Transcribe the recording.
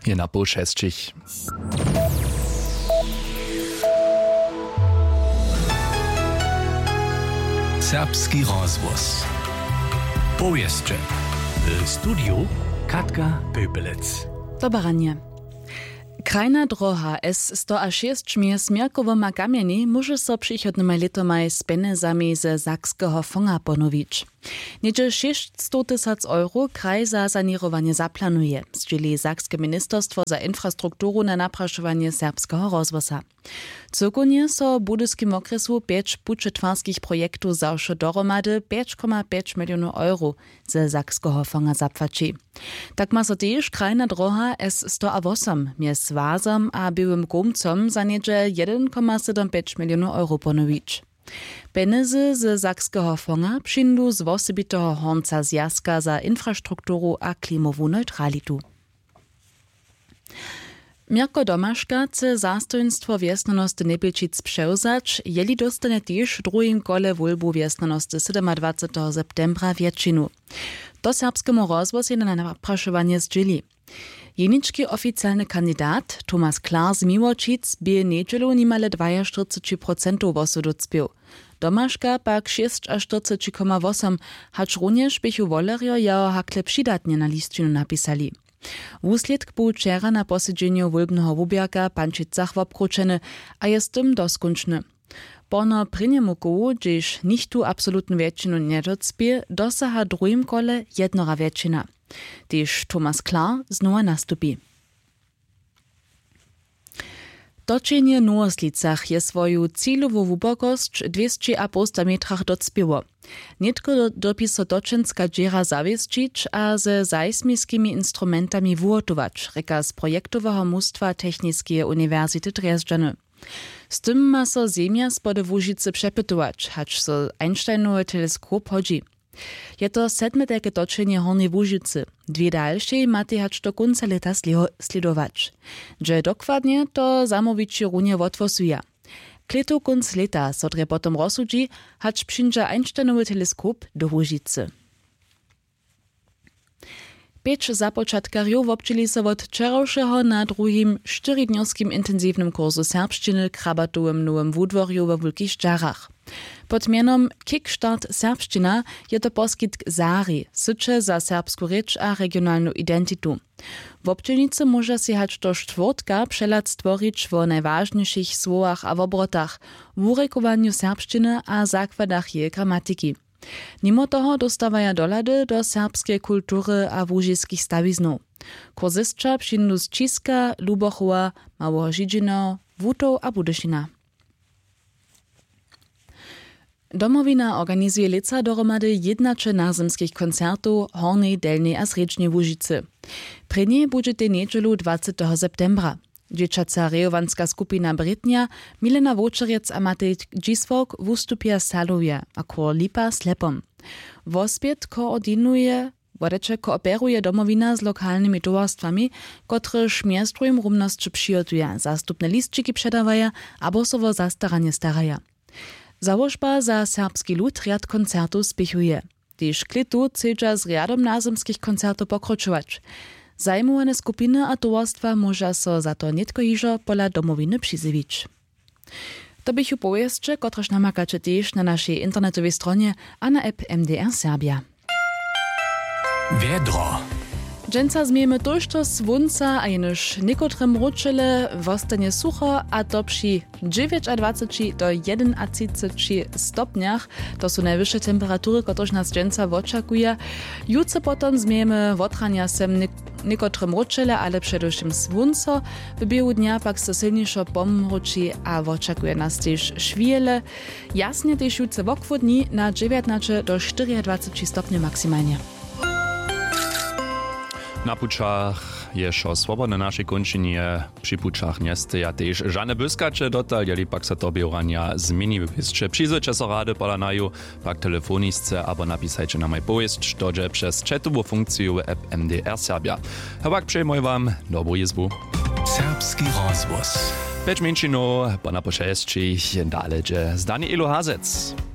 Je na pół šestčich. Serbski rozvoz. Powieszcze. W studiu Katka Pöpelec. Dobranie. Krajna droha S106 między Smierkowom a Kamieni może so przychodnymi letami z penezami ze Sakskiego fonga ponowić. Niedzie 600 000 euro kraj za sanirowanie zaplanuje, zdzieli Sakskie Ministerstwo za infrastrukturu na napraszowanie serbskiego rozwoza. Cyrkunie so budyskim okresu 5 budżetwarskich projektów zawsze doromady 5,5 milionów euro ze Sakskiego fonga zapłaci. Tak ma so też krajna droha S108 między Wazom a Białym Gumcom za niedzie 1,75 milionów euro ponowić. Penezy z Sakskiego fonga przyjdą z osobitego honca zjazka za infrastrukturu a klimową neutralitu. Mirko Domaszka chce zastojnictwo wjesnanosti Nebelčic převzać, jeli dostane też w drugim kole wolbu wjesnanosti 27. septembra většinu. To serbskemu rozwozu na napraszowanie zdzieli. Jenički oficjalny kandidat Tomasz Klar z Miłočic by niedzielu nimale 42% głosu docpił. Domaszka pak 46,8%, hacz również bychu wolerio jeho hakle přidatnie na listinu napisali. Wusledk był wczera na posiedzeniu wolbnego wubierka Pančicach wobkručeny, a jest tym doskonczny. Pono pryniemu kołu, gdzieś nichtu absolutną wieczinu nie docpie, dosaha drugim kole jednora wieczina. Też Tomasz Klar znowu nastupi. Toczenie w Nowoslicach je swoją cílovú wubokost 200,5 metrach docpěło. Nitko dopiso točenska dżera zawiesčić a ze seismickimi instrumentami wuhotować, reka z projektowego mustwa Techniskie Uniwersity Dresdeny. Z tym ma so Ziemia spod Łužice przepytować, hacz so Einsteinowy teleskop chodzi. Je to 7. točenie Hornej Łužicy. Dwie dalsze maty hacz do końca leta sledować. Że dokładnie to zamowicie runie wotwosuje. Kleto konc leta sodre potom rozsudzi, hacz przyjdzie Einsteinowy teleskop do Łužicy. 5 započatkariów obczyli so od wczorajszego na drugim 4-dniowskim intensywnym kursu serbszczyny krabatowym nowym wudworju we Wielkich Szczarach. Pod mianom Kickstart Serbszczyna je to poskitk Zari, sycze za serbsku rzecz a regionalną identitu. W obczynicy może się hać do czwartka przelat stworzyć w najważniejszych słowach a w obrotach, w urekowaniu serbszczyny a zakładach jej gramatyki. Mimo toho dostawaja dolady do serbskiej kultury a łužiskich stawiznów. Kursystka przyjdą z Ciska, Lubochowa, Małego Žižino, Wutów a Budyšina. Domowina organizuje leca dohromady 11 nazemskich koncertów Hornej, Delnej a Sredźnej Łužicy. Prenie bude tej niedzielu 20. septembra. Dzieciaca rejowanska skupina Brytnia, Milena Wočerec a Matej Dzisvok wystupia Saluje, a chór Lipa Slepom. Wospiet kooperuje domowina z lokalnymi towarstwami, które miastrum równości przygotuje, zastupne listčiki przedawaja, abo so wo zastaranie staraja. Założba za serbski lud riad koncertów spiechuje. Tyż kletu chcedza z riadom nazemskich koncertów pokročować. Zajmowane skupiny a towarstwa może so za to nietko hižo pola domowiny przyzywić. To bychu powieszcze, kotreż namakacie też na naszej internetowej stronie a na app MDR Serbia. Wiedro. Dżęca zmiemy tożto słonca, a jenoż niekotrym ruczele wostanie sucho, a to przy 29 do 31 stopniach. To są najwyższe temperatury, które nas dżęca oczekuje. Jutro potom zmiemy wotrania sem niekotrym ruczele, ale przede wszystkim słonco. W biegu dnia pak se silniejszo pomruczy, a oczekuje nas też szwiele. Jasnie też jutro w okwodni na 19 do 24 stopni maksymalnie. Na pučach je šo swobodne naše končinje, przy pučach njeste ja tež žane byskače dotal, jeli pak se to běranja zmeni wypisče. Přizoče so rady polanaju, pak telefonisce, abo napisajcie na moj pověst, štože přes chatovú funkciju w app MDR Serbia. A pak przejmuj wam dobrú jizbu. Serbski rozvoz. 5 minčinov, po na počestčích, dále, že zdanie Ilo Hazec.